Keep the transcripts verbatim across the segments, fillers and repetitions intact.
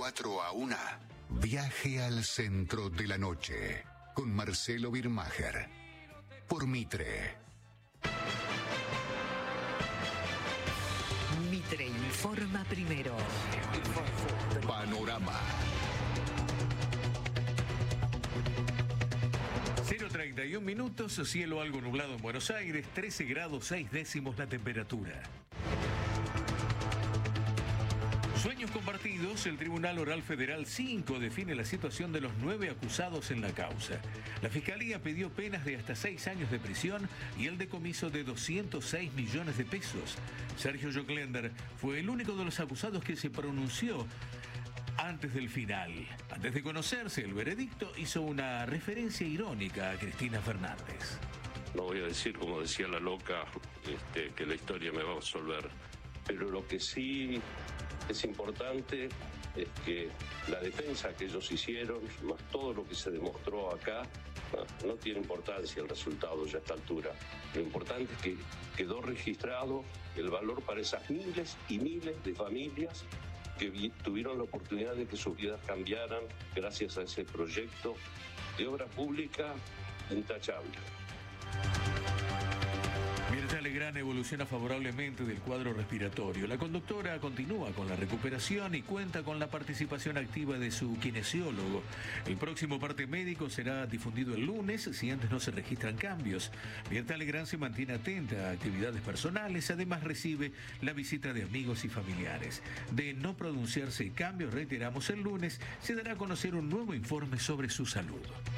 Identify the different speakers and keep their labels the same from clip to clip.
Speaker 1: cuatro a una. Viaje al centro de la noche con Marcelo Birmacher por Mitre.
Speaker 2: Mitre informa primero.
Speaker 1: Panorama.
Speaker 3: cero treinta y un minutos, cielo algo nublado en Buenos Aires, trece grados seis décimos la temperatura. Sueños compartidos, el Tribunal Oral Federal cinco define la situación de los nueve acusados en la causa. La Fiscalía pidió penas de hasta seis años de prisión y el decomiso de doscientos seis millones de pesos. Sergio Joclender fue el único de los acusados que se pronunció antes del final. Antes de conocerse el veredicto, hizo una referencia irónica a Cristina Fernández.
Speaker 4: No voy a decir, como decía la loca, este, que la historia me va a absolver, pero lo que sí es importante es que la defensa que ellos hicieron, más todo lo que se demostró acá, no, no tiene importancia el resultado ya a esta altura. Lo importante es que quedó registrado el valor para esas miles y miles de familias que vi, tuvieron la oportunidad de que sus vidas cambiaran gracias a ese proyecto de obra pública intachable.
Speaker 3: Mirta Legrand evoluciona favorablemente del cuadro respiratorio. La conductora continúa con la recuperación y cuenta con la participación activa de su kinesiólogo. El próximo parte médico será difundido el lunes si antes no se registran cambios. Mirta Legrand se mantiene atenta a actividades personales, además recibe la visita de amigos y familiares. De no pronunciarse cambios, reiteramos, el lunes se dará a conocer un nuevo informe sobre su salud.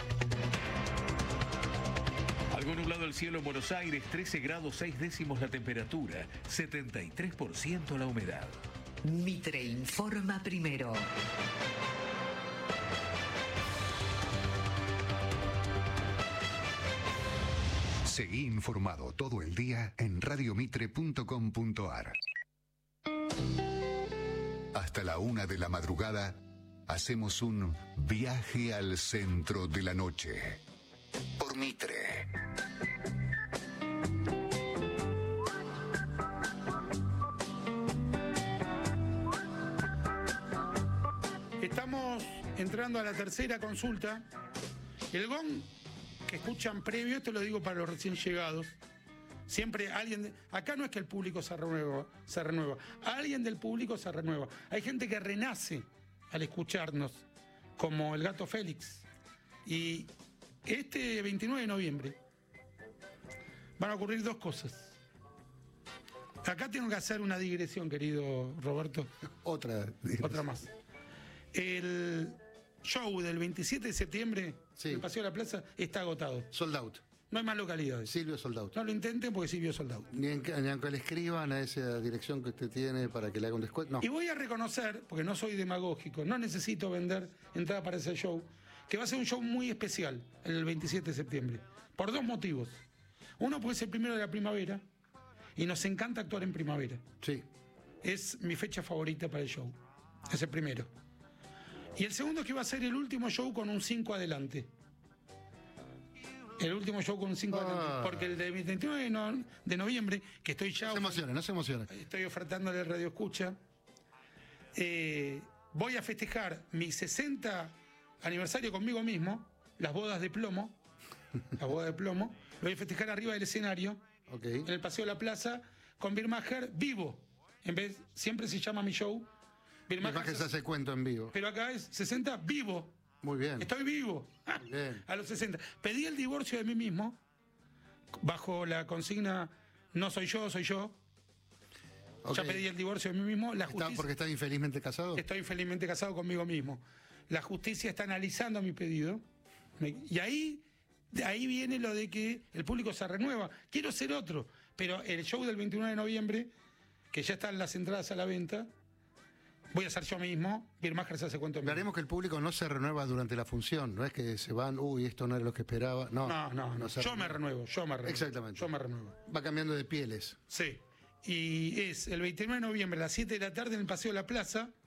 Speaker 3: Algo nublado el cielo en Buenos Aires, trece grados seis décimos la temperatura, setenta y tres por ciento la humedad.
Speaker 2: Mitre informa primero.
Speaker 1: Seguí informado todo el día en radio mitre punto com punto ar. Hasta la una de la madrugada, hacemos un viaje al centro de la noche. Por Mitre.
Speaker 5: Estamos entrando a la tercera consulta. El gong que escuchan previo, esto lo digo para los recién llegados. Siempre alguien, de, acá no es que el público se renueva, se renueva, alguien del público se renueva. Hay gente que renace al escucharnos, como el gato Félix. Y este veintinueve de noviembre van a ocurrir dos cosas. Acá tengo que hacer una digresión, querido Roberto.
Speaker 6: Otra digresión.
Speaker 5: Otra más. El show del veintisiete de septiembre sí. en Paseo de la Plaza está agotado.
Speaker 6: Sold out.
Speaker 5: No hay más localidades.
Speaker 6: Silvio Sold out.
Speaker 5: No lo intenten porque Silvio Sold out.
Speaker 6: Ni, en, ni aunque le escriban a esa dirección que usted tiene para que le haga un descuento. No.
Speaker 5: Y voy a reconocer, porque no soy demagógico, no necesito vender entrada para ese show, que va a ser un show muy especial el veintisiete de septiembre. Por dos motivos. Uno, porque es el primero de la primavera y nos encanta actuar en primavera.
Speaker 6: Sí.
Speaker 5: Es mi fecha favorita para el show. Es el primero. Y el segundo es que va a ser el último show con un cinco adelante. El último show con un cinco
Speaker 6: ah.
Speaker 5: adelante. Porque el de veintinueve de noviembre, que estoy ya...
Speaker 6: No se emociona, no se emociona.
Speaker 5: Estoy ofertándole Radio Escucha. Eh, voy a festejar mi sesenta aniversario conmigo mismo, las bodas de plomo. Las bodas de plomo. Lo voy a festejar arriba del escenario.
Speaker 6: Okay.
Speaker 5: En el Paseo de la Plaza, con Birmacher vivo. En vez, siempre se llama mi show
Speaker 6: Birmacher se hace cuento en vivo.
Speaker 5: Pero acá es sesenta vivo.
Speaker 6: Muy bien.
Speaker 5: Estoy vivo.
Speaker 6: Muy bien.
Speaker 5: A los sesenta. Pedí el divorcio de mí mismo, bajo la consigna no soy yo, soy yo. Okay. Ya pedí el divorcio de mí mismo. La justicia,
Speaker 6: ¿Está porque está infelizmente casado?
Speaker 5: Estoy infelizmente casado conmigo mismo. La justicia está analizando mi pedido. Y ahí, de ahí viene lo de que el público se renueva. Quiero ser otro. Pero el show del veintinueve de noviembre, que ya están las entradas a la venta, voy a hacer yo mismo. Birmacher se hace cuento de mí.
Speaker 6: Veremos que el público no se renueva durante la función. No es que se van, uy, esto no era lo que esperaba. No,
Speaker 5: no, no. no, no yo renueva. me renuevo, yo me renuevo.
Speaker 6: Exactamente.
Speaker 5: Yo me renuevo.
Speaker 6: Va cambiando de pieles.
Speaker 5: Sí. Y es el veintinueve de noviembre a las siete de la tarde en el Paseo de la Plaza.